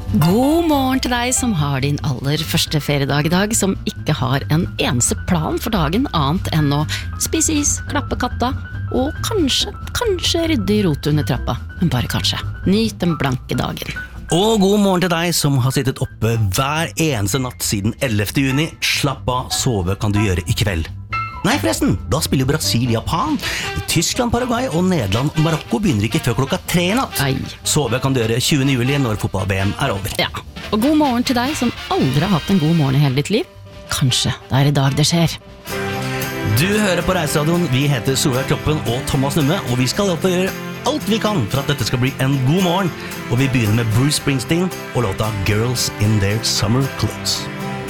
God morgen til deg som har din aller første feriedag I dag, som ikke har en eneste plan for dagen annet enn å spise is, klappe katta og kanskje rydde I rotet under trappa, men bare kanskje. Nyt den blanke dagen. Og god morgen til deg som har sittet oppe hver eneste natt siden 11. juni. Slapp av, sove kan du gjøre I kveld. Nei forresten, da spiller Brasil, Japan, Tyskland, Paraguay og Nederland og Marokko begynner ikke før klokka 3 I natt. Ei. Sove kan du gjøre 20. juli når fotball-VM over. Ja, og god morgen til deg som aldri har hatt en god morgen I hele ditt liv. Kanskje det I dag det skjer. Du hører på Reiseradioen, vi heter Solveig Kloppen og Thomas Numme, og vi skal opp og gjøre alt vi kan for at dette skal bli en god morgen. Og vi begynner med Bruce Springsteen og låta Girls in Their Summer Clothes.